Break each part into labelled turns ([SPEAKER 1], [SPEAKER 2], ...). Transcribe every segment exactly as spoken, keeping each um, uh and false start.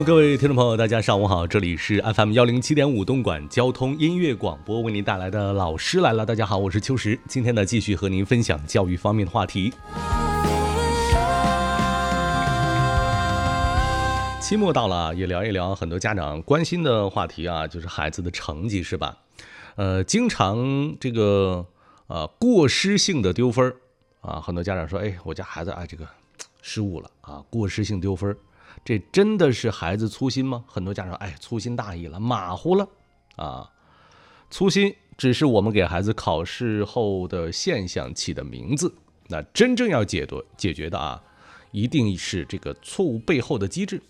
[SPEAKER 1] 各位听众朋友，大家上午好，这里是 F M 幺零七点五东莞交通音乐广播，为您带来的老师来了。大家好，我是秋实，今天呢继续和您分享教育方面的话题。期末到了，也聊一聊很多家长关心的话题啊，就是孩子的成绩，是吧？呃，经常这个呃过失性的丢分啊，很多家长说，哎，我家孩子啊这个失误了啊，过失性丢分。这真的是孩子粗心吗？很多家长哎，粗心大意了，马虎了啊！粗心只是我们给孩子考试后的现象起的名字，那真正要解决解决的啊，一定是这个错误背后的机制。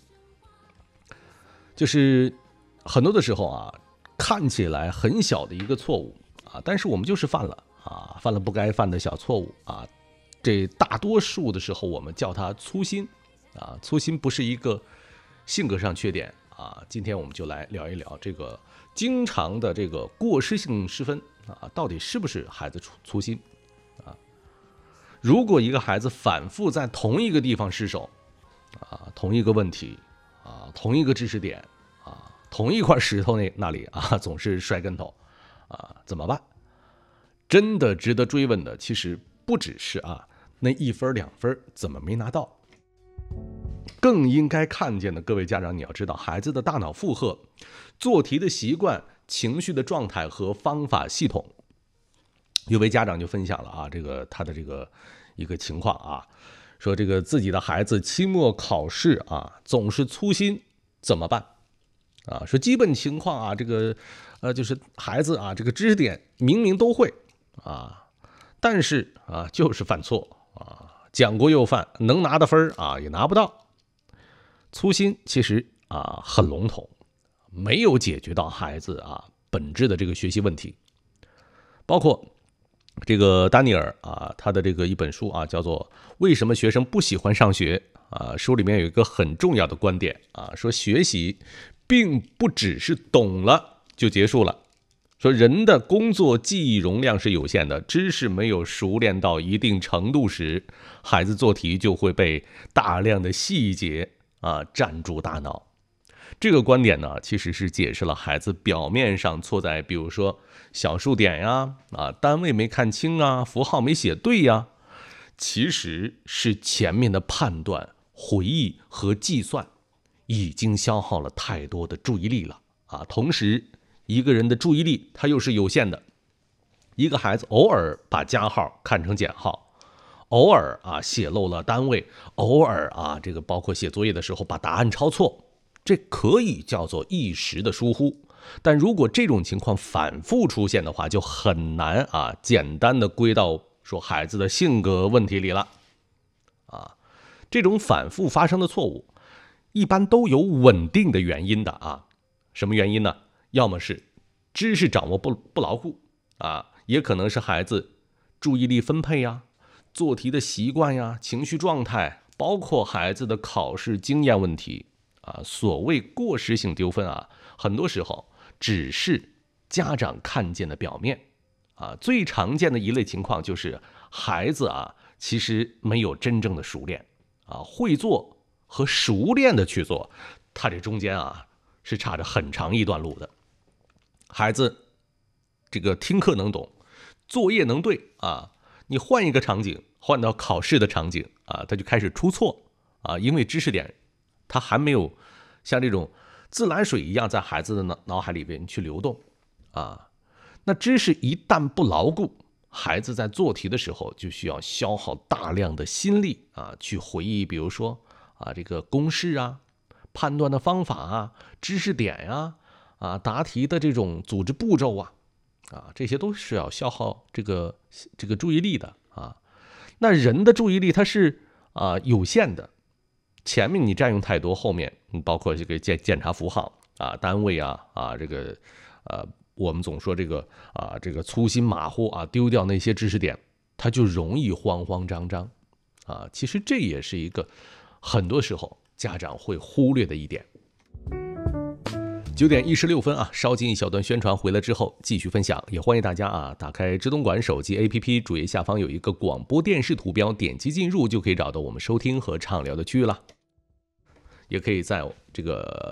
[SPEAKER 1] 就是很多的时候啊，看起来很小的一个错误啊，但是我们就是犯了啊，犯了不该犯的小错误啊。这大多数的时候，我们叫它粗心。啊，粗心不是一个性格上缺点啊。今天我们就来聊一聊这个经常的这个过失性失分啊，到底是不是孩子粗粗心啊？如果一个孩子反复在同一个地方失手啊，同一个问题啊，同一个知识点啊，同一块石头那那里啊，总是摔跟头啊，怎么办？真的值得追问的，其实不只是啊那一分两分怎么没拿到。更应该看见的，各位家长，你要知道孩子的大脑负荷、做题的习惯、情绪的状态和方法系统。有位家长就分享了啊，这个他的这个一个情况啊，说这个自己的孩子期末考试啊总是粗心，怎么办？啊，说基本情况啊，这个呃就是孩子啊这个知识点明明都会啊，但是啊就是犯错啊。讲过又犯，能拿的分啊也拿不到。粗心其实啊很笼统，没有解决到孩子啊本质的这个学习问题。包括这个丹尼尔啊，他的这个一本书啊叫做《为什么学生不喜欢上学》啊，书里面有一个很重要的观点啊，说学习并不只是懂了就结束了。说人的工作记忆容量是有限的，知识没有熟练到一定程度时，孩子做题就会被大量的细节啊占住大脑。这个观点呢，其实是解释了孩子表面上错在比如说小数点呀、啊单位没看清啊、符号没写对呀，其实是前面的判断、回忆和计算已经消耗了太多的注意力了啊。同时一个人的注意力他又是有限的，一个孩子偶尔把加号看成减号，偶尔啊写漏了单位，偶尔啊这个包括写作业的时候把答案抄错，这可以叫做一时的疏忽。但如果这种情况反复出现的话，就很难啊简单的归到说孩子的性格问题里了啊。这种反复发生的错误一般都有稳定的原因的啊。什么原因呢？要么是知识掌握不不牢固啊，也可能是孩子注意力分配呀、做题的习惯呀、情绪状态，包括孩子的考试经验问题啊。所谓过失性丢分啊，很多时候只是家长看见的表面啊。最常见的一类情况就是孩子啊，其实没有真正的熟练啊，会做和熟练的去做，他这中间啊是差着很长一段路的。孩子这个听课能懂，作业能对啊，你换一个场景，换到考试的场景啊，他就开始出错啊，因为知识点他还没有像这种自来水一样在孩子的脑脑海里边去流动啊。那知识一旦不牢固，孩子在做题的时候就需要消耗大量的心力啊，去回忆，比如说啊这个公式啊、判断的方法啊、知识点呀、啊。啊，答题的这种组织步骤啊，啊，这些都是要消耗这个这个注意力的啊。那人的注意力它是啊有限的，前面你占用太多，后面包括这个检检查符号啊、单位啊啊这个呃，我们总说这个啊这个粗心马虎啊，丢掉那些知识点，它就容易慌慌张张啊。其实这也是一个很多时候家长会忽略的一点。九点一十六分啊，稍进一小段宣传，回来之后继续分享。也欢迎大家啊，打开知东莞手机 A P P， 主页下方有一个广播电视图标，点击进入就可以找到我们收听和畅聊的区域了。 也可以在这个